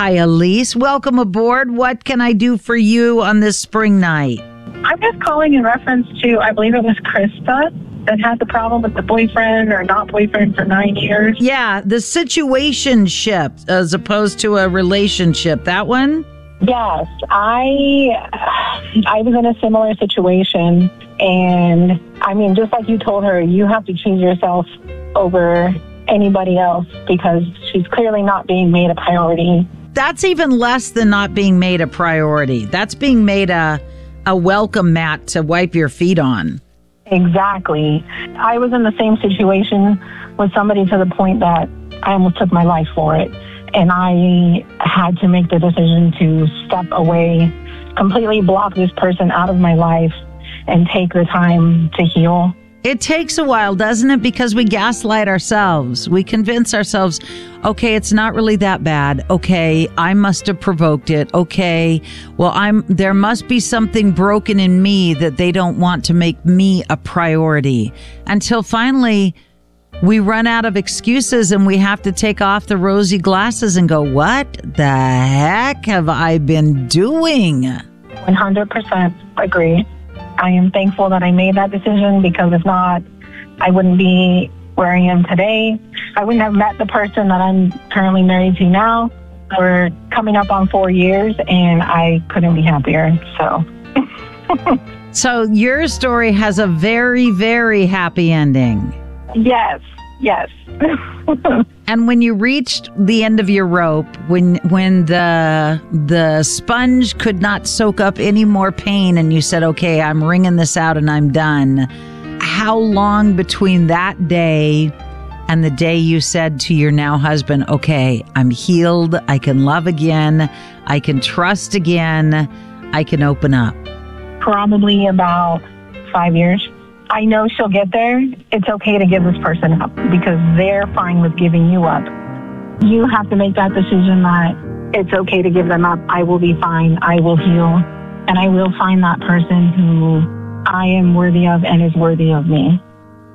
Hi, Elise. Welcome aboard. What can I do for you on this spring night? I'm just calling in reference to, I believe it was Krista that had the problem with the boyfriend or not boyfriend for 9 years. Yeah, the situationship as opposed to a relationship. That one? Yes, I was in a similar situation, and I mean, just like you told her, you have to choose yourself over anybody else because she's clearly not being made a priority. That's even less than not being made a priority. That's being made a welcome mat to wipe your feet on. Exactly. I was in the same situation with somebody to the point that I almost took my life for it. And I had to make the decision to step away, completely block this person out of my life, and take the time to heal. It takes a while, doesn't it? Because we gaslight ourselves. We convince ourselves, okay, it's not really that bad. Okay, I must have provoked it. Okay, well, there must be something broken in me that they don't want to make me a priority. Until finally, we run out of excuses and we have to take off the rosy glasses and go, what the heck have I been doing? 100% agree. I am thankful that I made that decision because if not, I wouldn't be where I am today. I wouldn't have met the person that I'm currently married to now. We're coming up on 4 years and I couldn't be happier. So your story has a very, very happy ending. Yes. And when you reached the end of your rope, when the sponge could not soak up any more pain and you said, okay, I'm wringing this out and I'm done, how long between that day and the day you said to your now husband, okay, I'm healed, I can love again, I can trust again, I can open up? Probably about 5 years. I know she'll get there. It's okay to give this person up because they're fine with giving you up. You have to make that decision that it's okay to give them up. I will be fine. I will heal. And I will find that person who I am worthy of and is worthy of me.